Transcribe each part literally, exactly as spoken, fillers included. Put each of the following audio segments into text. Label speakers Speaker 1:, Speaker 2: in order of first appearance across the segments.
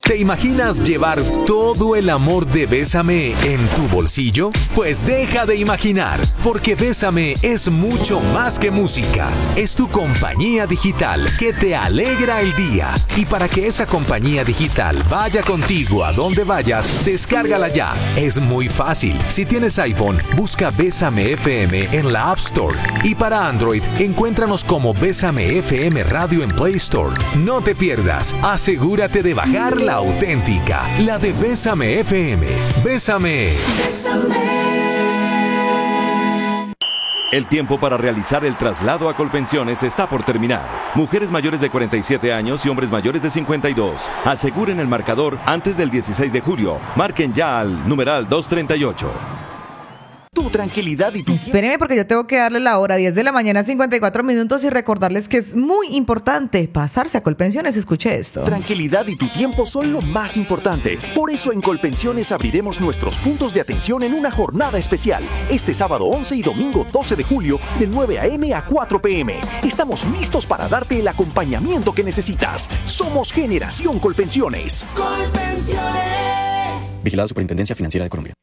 Speaker 1: ¿Te imaginas llevar todo el amor de Bésame en tu bolsillo? Pues deja de imaginar, porque Bésame es mucho más que música. Es tu compañía digital que te alegra el día. Y para que esa compañía digital vaya contigo a donde vayas, descárgala ya. Es muy fácil. Si tienes iPhone, busca Bésame F M en la App Store. Y para Android, encuéntranos como Bésame F M Radio en Play Store. No te pierdas. Asegúrate de bajar la auténtica, la de Bésame F M. Bésame.
Speaker 2: El tiempo para realizar el traslado a Colpensiones está por terminar. Mujeres mayores de cuarenta y siete años y hombres mayores de cincuenta y dos. Aseguren el marcador antes del dieciséis de julio. Marquen ya al numeral doscientos treinta y ocho.
Speaker 3: Tu tranquilidad y tu...
Speaker 4: Espéreme, porque yo tengo que darle la hora, diez de la mañana, cincuenta y cuatro minutos, y recordarles que es muy importante pasarse a Colpensiones. Escuche esto.
Speaker 3: Tranquilidad y tu tiempo son lo más importante. Por eso en Colpensiones abriremos nuestros puntos de atención en una jornada especial. Este sábado once y domingo doce de julio, de nueve a eme a cuatro pe eme. Estamos listos para darte el acompañamiento que necesitas. Somos Generación Colpensiones.
Speaker 5: Colpensiones.
Speaker 6: Vigilada Superintendencia Financiera de Colombia.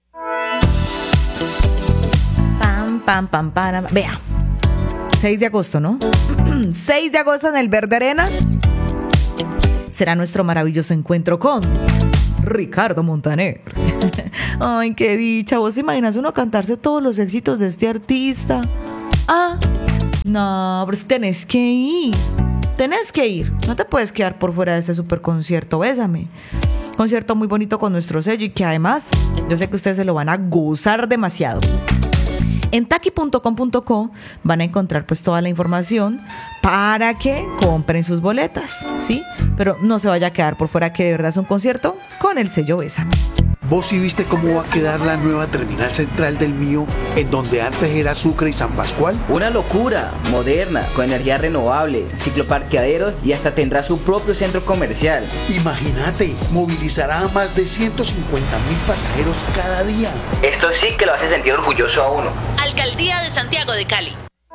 Speaker 4: Pam, pam, pam. Vea, seis de agosto, ¿no? seis de agosto en el Verde Arena será nuestro maravilloso encuentro con Ricardo Montaner. Ay, qué dicha. ¿Vos te imaginas uno cantarse todos los éxitos de este artista? Ah, no, pero si tenés que ir. Tenés que ir. No te puedes quedar por fuera de este super concierto. Bésame. Concierto muy bonito con nuestro sello y que además yo sé que ustedes se lo van a gozar demasiado. En taki punto com punto co van a encontrar pues toda la información para que compren sus boletas, ¿sí? Pero no se vaya a quedar por fuera, que de verdad es un concierto con el sello Bésame.
Speaker 7: ¿Vos sí viste cómo va a quedar la nueva terminal central del Mío, en donde antes era Sucre y San Pascual?
Speaker 8: Una locura, moderna, con energía renovable, cicloparqueaderos y hasta tendrá su propio centro comercial.
Speaker 7: Imagínate, movilizará a más de ciento cincuenta mil pasajeros cada día.
Speaker 8: Esto sí que lo hace sentir orgulloso a uno.
Speaker 9: Alcaldía de Santiago de Cali.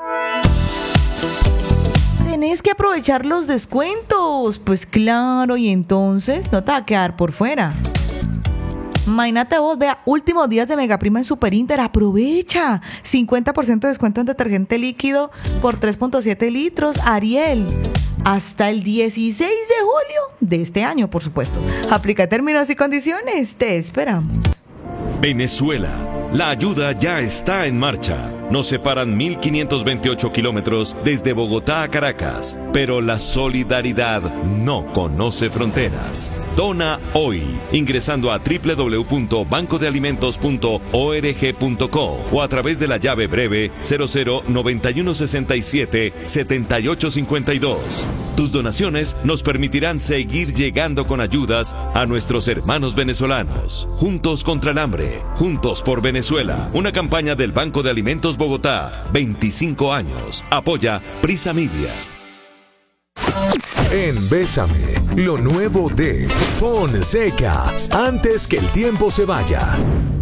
Speaker 4: Tenés que aprovechar los descuentos. Pues claro, y entonces no te va a quedar por fuera. Imagínate vos, vea, últimos días de Megaprima en Super Inter, aprovecha, cincuenta por ciento de descuento en detergente líquido por tres punto siete litros, Ariel, hasta el dieciséis de julio de este año, por supuesto. Aplica términos y condiciones, te esperamos.
Speaker 2: Venezuela, la ayuda ya está en marcha. Nos separan mil quinientos veintiocho kilómetros desde Bogotá a Caracas, pero la solidaridad no conoce fronteras. Dona hoy, ingresando a doble u doble u doble u punto banco de alimentos punto org punto co o a través de la llave breve cero cero noventa y uno sesenta y siete setenta y ocho cincuenta y dos. Tus donaciones nos permitirán seguir llegando con ayudas a nuestros hermanos venezolanos. Juntos contra el hambre, juntos por Venezuela. Una campaña del Banco de Alimentos Bogotá, veinticinco años. Apoya Prisa Media.
Speaker 1: En Bésame, lo nuevo de Fonseca, antes que el tiempo se vaya.